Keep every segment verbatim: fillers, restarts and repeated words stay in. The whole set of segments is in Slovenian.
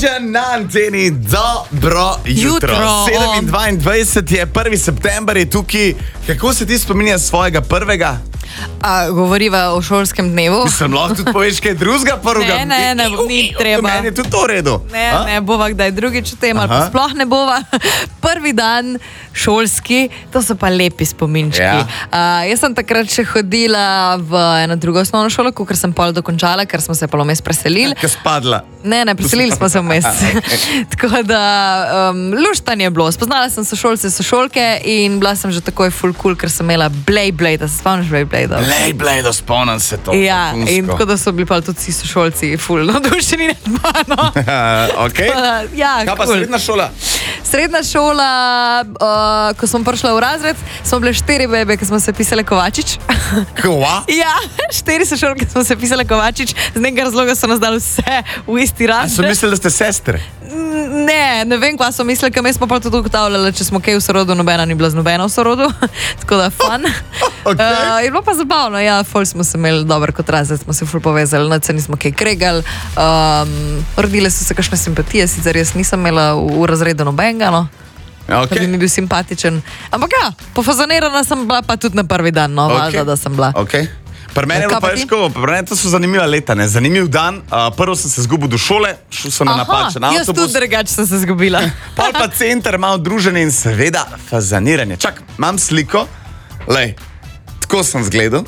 Imagine na anteni, dobro jutro. Jutro. sedemindvajset je prvi september, je tukaj. Kako se ti spominja svojega prvega? A, govoriva o šolskem dnevu. Mislim, lahko tudi poveš kaj drugega prvega. Ne, ne, ne, ni treba. Meni je tudi to v redu. Ne, A? ne bova kdaj drugič o tem, ali pa Aha. sploh ne bova. Prvi dan šolski, to so pa lepi spominčki. Ja. Uh, jaz sem takrat še hodila v eno drugo osnovno šolo, ker sem pol dokončala, ker smo se pa vmes preselili. Kaj spadla? Ne, ne, preselili smo se vmes. Tako da, um, luštanje je bilo. Spoznala sem sošolce, sošolke in bila sem že takoj full cool, ker sem imela Blade, se spomniš Blade? Lej, blejdo, spomnim se to. Ja, vrhunsko. in tako da so bili pa tudi vsi sošolci full navdušeni nad mano. okay. Ja, Kaj pa cool. srednja šola? Srednja šola, uh, ko sem prišla v razred, smo bile štiri bebe, ki smo se pisale Kovačič. Kva? Ja, štiri sošolke smo se pisale Kovačič, z nekega razloga so nas dali vse v isti A so razred. mislili, da ste sestre? Ne, ne vem, kva so mislili, ker mi smo pa tudi ugotavljali, če smo kaj v sorodu, nobena ni bila z nobeno v sorodu. Tako da fun. Okay. Uh, je bilo pa zabavno, ja, ful smo se imeli dobro kot razred, smo se ful povezali, noč se nismo kaj kregali. Um, rodile so se kakšne simpatije, sicer jaz nisem imela v, v razredu nobenega, no. Da bi Okay. mi bil simpatičen. Ampak ja, pofazonirana sem bila pa tudi na prvi dan, no, Okay. valjda, da sem bila. Okay. Pri meni je bilo Kaj pa pa ti? težko, pri meni to so zanimiva leta, ne? Zanimiv dan. Uh, prvo sem se zgubil do šole, šel sem na napačen jaz avtobus. tudi drugače sem se zgubila. Pol pa center, malo druženje in seveda fazaniranje. Čak, imam sliko, lej, tako sem zgledal.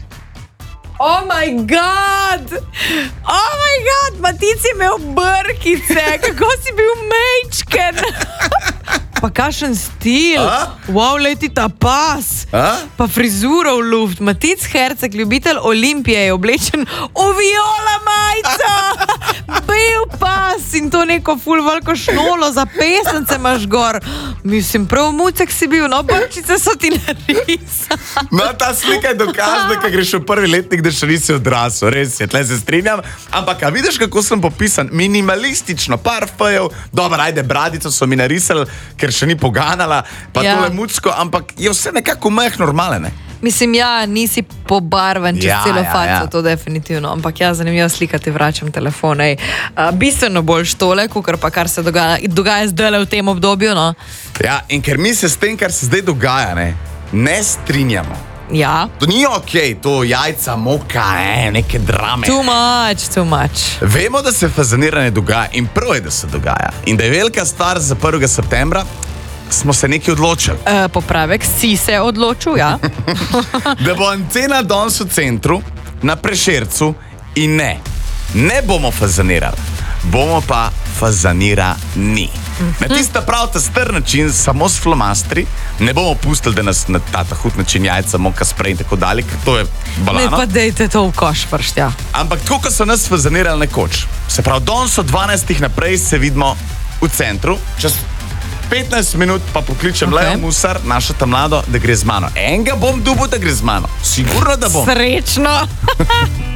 Oh my god! Oh my god! Matic je imel brkice, kako si bil mečken! Pa kakšen stil! A? Wow, leti ta pas! A? Pa frizuro v luft. Matic Herceg, ljubitelj Olimpije, je oblečen v viola majico! Bel pas in to neko ful veliko šnolo za pesence imaš gor. Mislim, prav mucek si bil, no brčice so ti narisali. No, ta slika je dokaz, da greš v prvi letnik, da še nisi odrasel. Res je, tle se strinjam. Ampak, a vidiš, kako sem popisan? Minimalistično, par fejev, dobro, ajde, bradico so mi narisali, ker še ni poganala, pa Ja. tole mucko, ampak je vse nekako meh normale, ne? Mislim, ja, nisi pobarvan čez Ja, celo ja, faco, ja. to definitivno. Ampak ja, zanimivo slika, ti vračam telefon. Ej. Uh, bistveno bolj štole, kakor pa kar se dogaja, dogaja zdaj v tem obdobju. No? Ja, in ker mi se s tem, kar se zdaj dogaja, ne, ne strinjamo. Ja, To ni ok, to jajca, moka, ne, neke drame. too much, too much. Vemo, da se fazaniranje dogaja in prav je, da se dogaja. In da je velika stvar za prvega septembra, smo se nekaj odločili. Uh, popravek, si se odločil, ja. Da bo antena danes v centru, na Prešercu in ne, ne bomo fazanirali, bomo pa fazanirani. Na tista prav ta str način, samo s flomastri, ne bomo pustili, da nas na ta ta hud način jajca, moka sprej in tako dalje, ker to je Ne balano. pa dejte to v koš vršt, ja. Ampak tako, kot so nas fazanirali nekoč. Se pravi, danes od dvanajstih naprej se vidimo v centru, čez petnajst minut pa pokličem Ok. okay. Leo Musar, našo ta mlado, da gre z mano. Enega bom dubil, da gre z mano. Sigurno, da bom. Srečno!